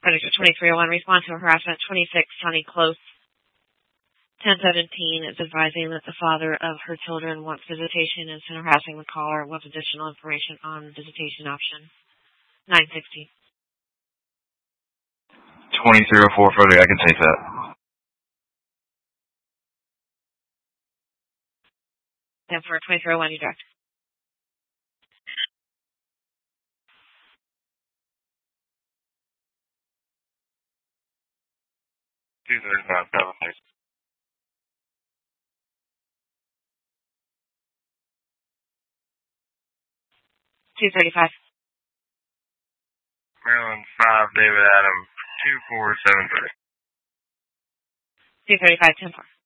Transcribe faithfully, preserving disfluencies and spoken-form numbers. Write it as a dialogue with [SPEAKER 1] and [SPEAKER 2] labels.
[SPEAKER 1] Predator twenty-three oh one, respond to a harassment twenty-six, County Close. ten seventeen is advising that the father of her children wants visitation and is harassing the caller, wants additional information on the visitation option. nine sixty.
[SPEAKER 2] twenty-three oh four, Frederick, I can take that.
[SPEAKER 1] Then for twenty-three oh one, you direct.
[SPEAKER 2] two thirty-five, seven six.
[SPEAKER 1] two thirty-five.
[SPEAKER 2] Maryland five, David Adam, two four seven three.
[SPEAKER 1] two thirty-five, ten four.